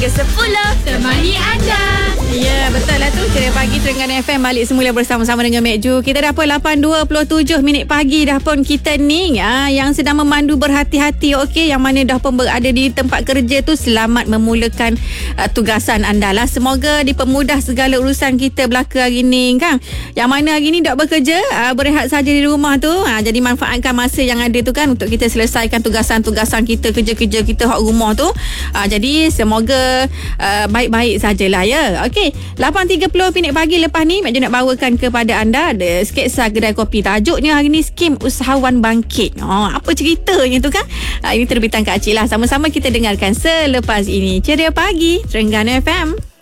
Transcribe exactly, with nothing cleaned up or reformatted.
hingga sepuluh. Temani anda. Ya, betul lah tu. Ceria Pagi Terengganu F M balik semula bersama-sama dengan Mek Ju. Kita dah pun lapan dua puluh tujuh minit pagi dah pun kita ni ya, yang sedang memandu berhati-hati, okey, yang mana dah pun berada di tempat kerja tu, selamat memulakan uh, tugasan anda lah. Semoga dipermudah segala urusan kita belaka hari ni kan. Yang mana hari ni tak bekerja, uh, berehat saja di rumah tu. Uh, jadi manfaatkan masa yang ada tu kan untuk kita selesaikan tugasan-tugasan kita, kerja-kerja kita hak rumah tu. Uh, jadi semoga uh, baik-baik sajalah ya. Okey, lapan tiga puluh minit pagi lepas ni Mek Ju nak bawakan kepada anda ada sketsa kedai kopi. Tajuknya hari ni Skim Usahawan Bangkit. Oh, apa ceritanya tu kan? Uh, ini terbitan Kak Cik lah. Sama-sama kita dengarkan selepas ini. Ceria Pagi Terengganu F M.